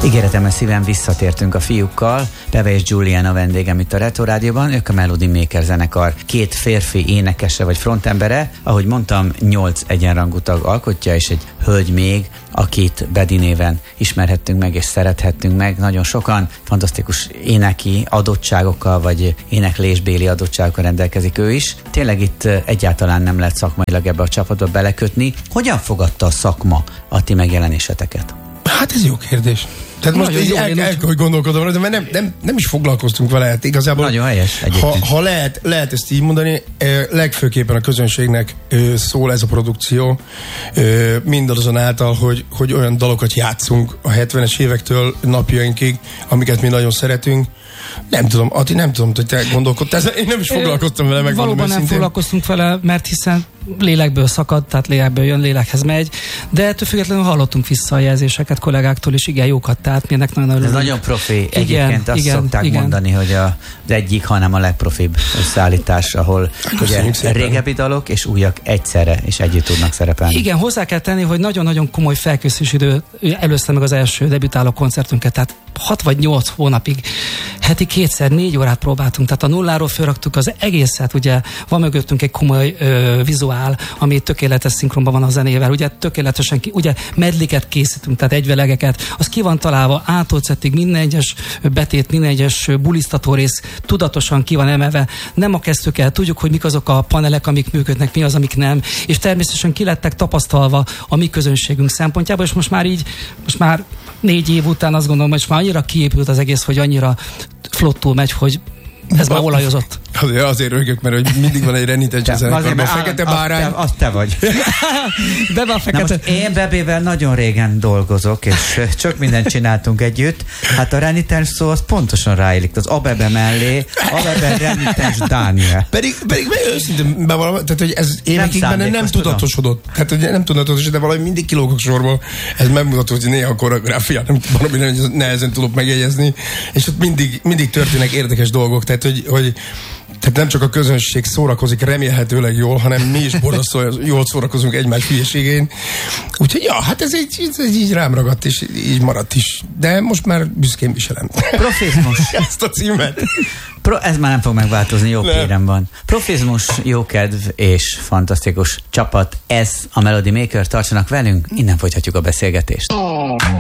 Ígéretem, szíven visszatértünk a fiúkkal. Peve és Julian a vendégem itt a Retro Rádióban. Ők a Melody Maker zenekar két férfi énekese vagy frontembere. Ahogy mondtam, 8 egyenrangú tag alkotja, és egy hölgy még, akit Bedi néven ismerhettünk meg és szerethettünk meg. Nagyon sokan fantasztikus éneki adottságokkal vagy éneklésbéli adottságokkal rendelkezik ő is. Tényleg itt egyáltalán nem lehet szakmailag ebbe a csapatba belekötni. Hogyan fogadta a szakma a ti megjelenéseteket? Hát ez jó kérdés. Tehát most így el kell, hogy gondolkodom rá, mert nem is foglalkoztunk vele. Hát igazából, nagyon helyes egyébként. Ha lehet ezt így mondani, legfőképpen a közönségnek szól ez a produkció, mindazonáltal, hogy olyan dalokat játszunk a 70-es évektől napjainkig, amiket mi nagyon szeretünk. Nem tudom, Ati, nem tudom, hogy te gondolkodtál, én nem is foglalkoztam vele, meg valóban nem foglalkoztunk vele, mert hiszen lélekből szakad, tehát lélekből jön, lélekhez megy, de ettől függetlenül hallottunk visszajelzéseket kollégáktól, és igen, jókat, tehát mi ennek nagyon örülünk. Ez nagyon profi. Egyébként azt szokták mondani, hogy az egyik, hanem a legprofibb összeállítás, ahol ugye régebbi dalok és újak egyszerre és együtt tudnak szerepelni. Igen, hozzá kell tenni, hogy nagyon-nagyon komoly felkészülési idő előzte meg az első debütáló koncertünket, tehát 6 vagy 8 hónapig heti 2x4 órát próbáltunk, tehát a nulláról felraktuk az egészet, ugye van mögöttünk egy komoly vizuál, ami tökéletes szinkronban van a zenével, ugye tökéletesen, ugye medliket készítünk, tehát egyvelegeket, az ki van találva A-tól Z-ig, minden egyes betét, minden egyes bulisztató rész tudatosan ki van emelve, nem a kezdtük el, tudjuk, hogy mik azok a panelek, amik működnek, mi az, amik nem, és természetesen ki lettek tapasztalva a mi közönségünk szempontjából, és most már 4 év után azt gondolom, hogy már annyira kiépült az egész, hogy annyira flottul megy, hogy ez már olajozott. Azért rögök, mert hogy mindig van egy renitens zenekarban. A fekete bárány. Azt te vagy. Bebe a fekete. Na most én Bebével nagyon régen dolgozok, és csak mindent csináltunk együtt. Hát a renitens szó az pontosan ráillik. Az Abebe mellé, Abebe renitens Dániel. Pedig őszintén bevallom, tehát hogy ez évekig nem tudatosodott. Tehát hogy nem tudatosodott, de valahogy mindig kilógok sorból. Ez megmutató, hogy néha a koreográfia valami nehezen tudok megjegyezni, és ott mindig történnek érdekes dolgok. Tehát nem csak a közönség szórakozik remélhetőleg jól, hanem mi is borzasztóan jól szórakozunk egymás hülyeségén. Úgyhogy ja, hát ez így rám ragadt, és így maradt is. De most már büszkén viselem. Profizmus. Ezt a címet. Ez már nem fog megváltozni, jó kérem van. Profizmus, jókedv és fantasztikus csapat. Ez a Melody Maker, tartsanak velünk, innen folytatjuk a beszélgetést.